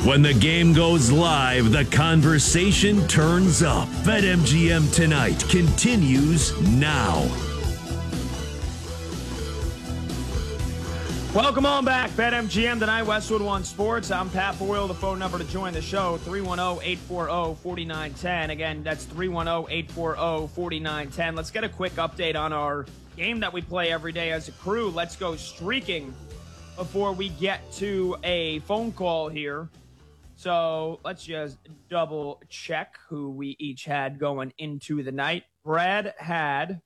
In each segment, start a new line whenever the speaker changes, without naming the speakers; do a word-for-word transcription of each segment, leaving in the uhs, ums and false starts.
When the game goes live, the conversation turns up. BetMGM Tonight continues now.
Welcome on back. BetMGM Tonight, Westwood One Sports. I'm Pat Boyle. The phone number to join the show, three one zero, eight four zero, four nine one zero. Again, that's three one zero, eight four zero, four nine one zero. Let's get a quick update on our game that we play every day as a crew. Let's go streaking before we get to a phone call here. So let's just double check who we each had going into the night. Brad had,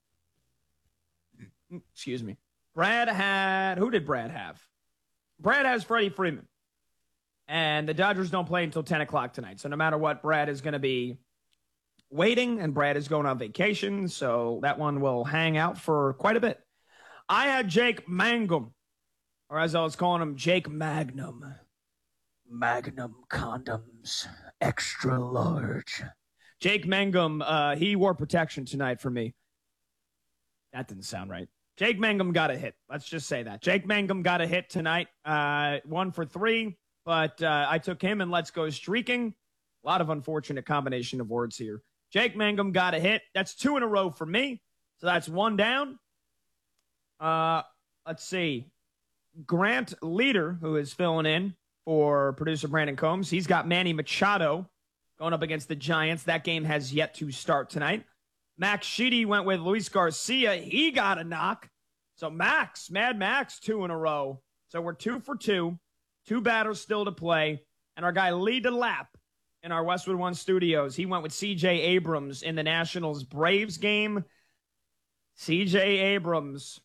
excuse me. Brad had, who did Brad have? Brad has Freddie Freeman. And the Dodgers don't play until ten o'clock tonight. So no matter what, Brad is going to be waiting, and Brad is going on vacation. So that one will hang out for quite a bit. I had Jake Mangum, or as I was calling him, Jake Magnum. Magnum condoms, extra large. Jake Mangum, uh, he wore protection tonight for me. That didn't sound right. Jake Mangum got a hit. Let's just say that. Jake Mangum got a hit tonight. Uh, one for three, but uh, I took him and let's go streaking. A lot of unfortunate combination of words here. Jake Mangum got a hit. That's two in a row for me. So that's one down. Uh, let's see. Grant Leader, who is filling in for producer Brandon Combs, he's got Manny Machado going up against the Giants. That game has yet to start tonight. Max Sheedy went with Luis Garcia. He got a knock. So Max, Mad Max, two in a row. So we're two for two. Two batters still to play. And our guy Lee DeLapp in our Westwood One studios, he went with C J Abrams in the Nationals Braves game. C J Abrams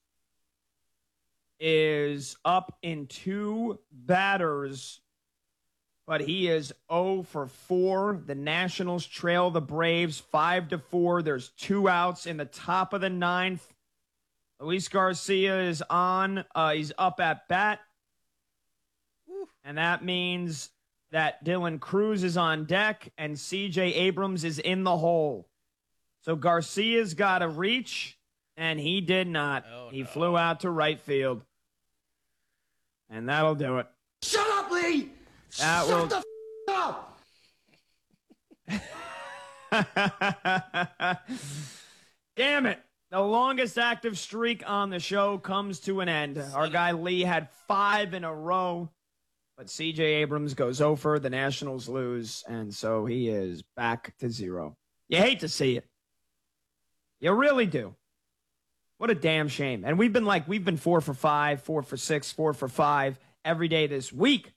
is up in two batters, but he is oh for four. The Nationals trail the Braves five to four. There's two outs in the top of the ninth. Luis Garcia is on. Uh, he's up at bat. And that means that Dylan Cruz is on deck and C J Abrams is in the hole. So Garcia's got to reach, and he did not. Oh, he no. flew out to right field. And that'll do it.
Shut up, Lee!
That
Shut
will...
the f*** up!
Damn it. The longest active streak on the show comes to an end. Our guy Lee had five in a row, but C J Abrams goes over. The Nationals lose, and so he is back to zero. You hate to see it. You really do. What a damn shame. And we've been like, we've been four for five, four for six, four for five every day this week.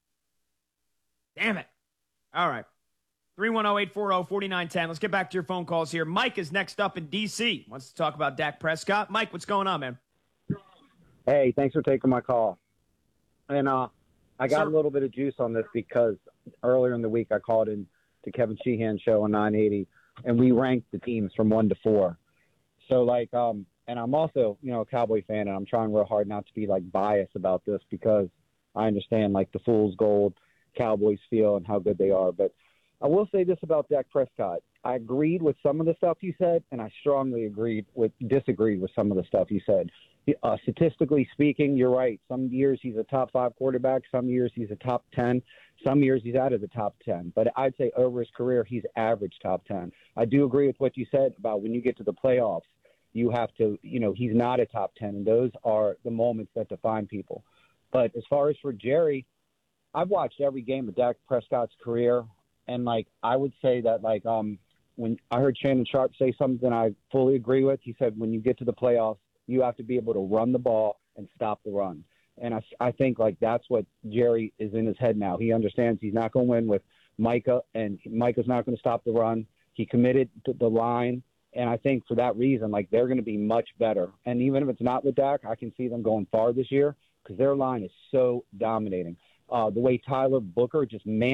Damn it. All right. three one zero, eight four zero, four nine one zero. Let's get back to your phone calls here. Mike is next up in D C. Wants to talk about Dak Prescott. Mike, what's going on, man?
Hey, thanks for taking my call. And uh, I got
Sir.
a little bit of juice on this because earlier in the week I called in to Kevin Sheehan show on nine eighty, and we ranked the teams from one to four. So, like, um, and I'm also, you know, a Cowboy fan, and I'm trying real hard not to be, like, biased about this because I understand, like, the fool's gold Cowboys feel and how good they are. But I will say this about Dak Prescott. I agreed with some of the stuff you said, and I strongly agreed with disagreed with some of the stuff you said. Uh, statistically speaking, you're right. Some years he's a top five quarterback. Some years he's a top ten. Some years he's out of the top ten. But I'd say over his career, he's average top ten. I do agree with what you said about when you get to the playoffs, you have to, you know, he's not a top ten, and those are the moments that define people. But as far as for Jerry, I've watched every game of Dak Prescott's career, and, like, I would say that, like, um, when I heard Shannon Sharp say something I fully agree with, he said when you get to the playoffs, you have to be able to run the ball and stop the run. And I, I think, like, that's what Jerry is in his head now. He understands he's not going to win with Micah, and Micah's not going to stop the run. He committed to the line, and I think for that reason, like, they're going to be much better. And even if it's not with Dak, I can see them going far this year because their line is so dominating. Uh, the way Tyler Booker just man